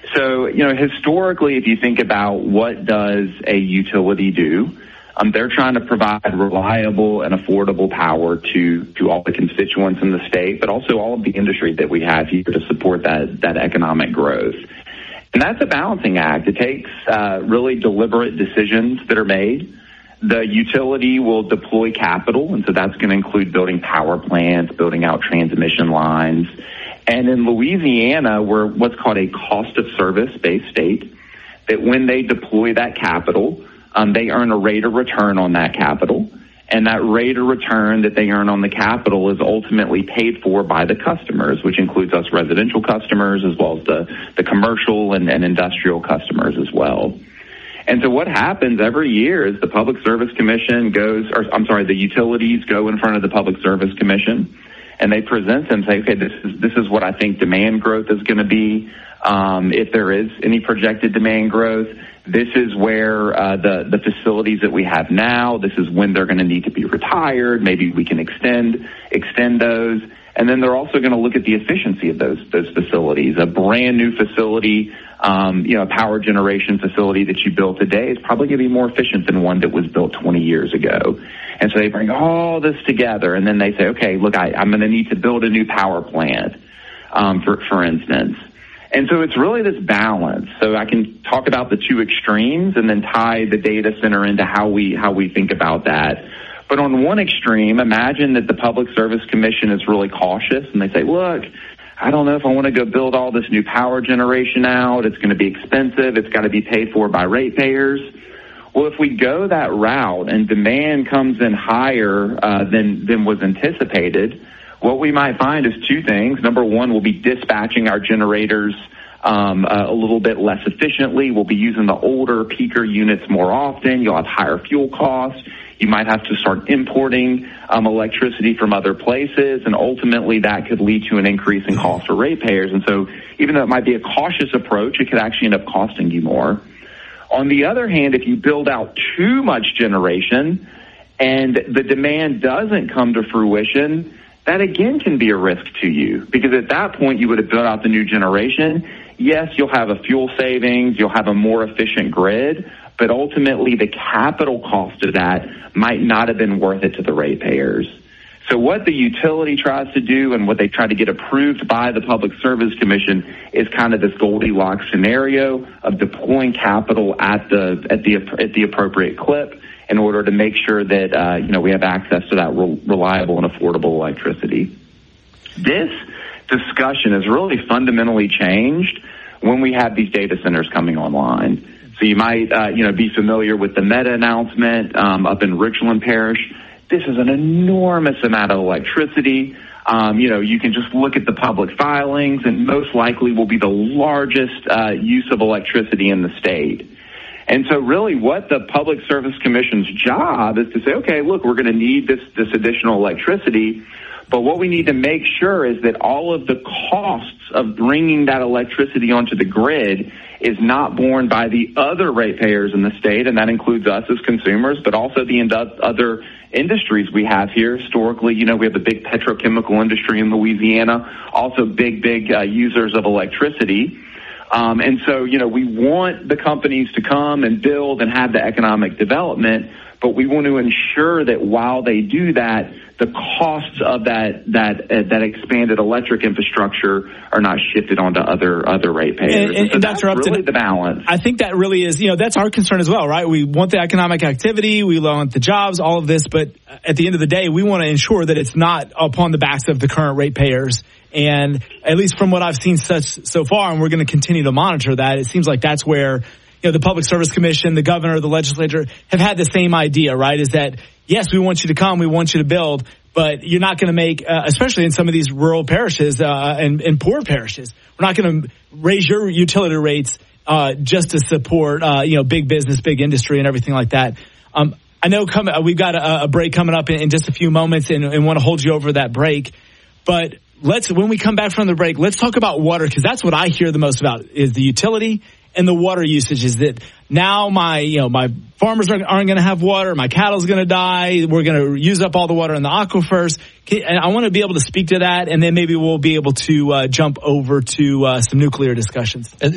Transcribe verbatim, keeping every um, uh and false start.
So, you know, historically, if you think about what does a utility do, um, they're trying to provide reliable and affordable power to, to all the constituents in the state, but also all of the industry that we have here to support that, that economic growth. And that's a balancing act. It takes uh, really deliberate decisions that are made. The utility will deploy capital, and so that's going to include building power plants, building out transmission lines. And in Louisiana, we're what's called a cost of service-based state, that when they deploy that capital, um, they earn a rate of return on that capital. And that rate of return that they earn on the capital is ultimately paid for by the customers, which includes us residential customers as well as the, the commercial and, and industrial customers as well. And so what happens every year is the Public Service Commission goes, or I'm sorry, the utilities go in front of the Public Service Commission, and they present and say, okay, this is this is what I think demand growth is going to be. Um, if there is any projected demand growth, this is where uh, the, the facilities that we have now, this is when they're going to need to be retired. Maybe we can extend extend those. And then they're also going to look at the efficiency of those those facilities. A brand new facility, um, you know, a power generation facility that you built today is probably going to be more efficient than one that was built twenty years ago. And so they bring all this together, and then they say, okay, look, I, I'm going to need to build a new power plant, um, for for instance. And so it's really this balance. So I can talk about the two extremes and then tie the data center into how we how we think about that. But on one extreme, imagine that the Public Service Commission is really cautious and they say, look, I don't know if I want to go build all this new power generation out. It's going to be expensive. It's got to be paid for by ratepayers. Well, if we go that route and demand comes in higher uh, than, than was anticipated, what we might find is two things. Number one, we'll be dispatching our generators um, uh, a little bit less efficiently. We'll be using the older peaker units more often. You'll have higher fuel costs. You might have to start importing um, electricity from other places, and ultimately that could lead to an increase in cost for ratepayers. And so even though it might be a cautious approach, it could actually end up costing you more. On the other hand, if you build out too much generation and the demand doesn't come to fruition, that again can be a risk to you, because at that point you would have built out the new generation. Yes, you'll have a fuel savings, you'll have a more efficient grid, but ultimately the capital cost of that might not have been worth it to the ratepayers. So what the utility tries to do and what they try to get approved by the Public Service Commission is kind of this Goldilocks scenario of deploying capital at the at the at the appropriate clip in order to make sure that uh, you know we have access to that re- reliable and affordable electricity. This discussion has really fundamentally changed when we have these data centers coming online. So you might, uh, you know, be familiar with the Meta announcement um, up in Richland Parish. This is an enormous amount of electricity. Um, you know, you can just look at the public filings, and most likely will be the largest uh, use of electricity in the state. And so really what the Public Service Commission's job is to say, okay, look, we're going to need this, this additional electricity, but what we need to make sure is that all of the costs of bringing that electricity onto the grid is not borne by the other ratepayers in the state, and that includes us as consumers, but also the indu- other industries we have here. Historically, you know, we have a big petrochemical industry in Louisiana, also big, big uh, users of electricity. Um, and so, you know, we want the companies to come and build and have the economic development, but we want to ensure that while they do that, the costs of that that uh, that expanded electric infrastructure are not shifted onto other other ratepayers. And, and, and so and that's Doctor really Upton, the balance. I think that really is, you know, that's our concern as well, right? We want the economic activity, we want the jobs, all of this, but at the end of the day, we want to ensure that it's not upon the backs of the current ratepayers. And at least from what I've seen such so far, and we're going to continue to monitor that, it seems like that's where, you know, the Public Service Commission, the governor, the legislature have had the same idea, right? Is that, yes, we want you to come, we want you to build, but you're not going to make, uh, especially in some of these rural parishes uh, and, and poor parishes, we're not going to raise your utility rates uh, just to support, uh, you know, big business, big industry and everything like that. Um, I know come, uh, we've got a, a break coming up in, in just a few moments and, and want to hold you over that break. But let's, when we come back from the break, let's talk about water, because that's what I hear the most about is the utility and the water usage. Is that now my, you know, my farmers aren't, aren't going to have water, my cattle's going to die, we're going to use up all the water in the aquifers. And I want to be able to speak to that, and then maybe we'll be able to uh, jump over to uh, some nuclear discussions.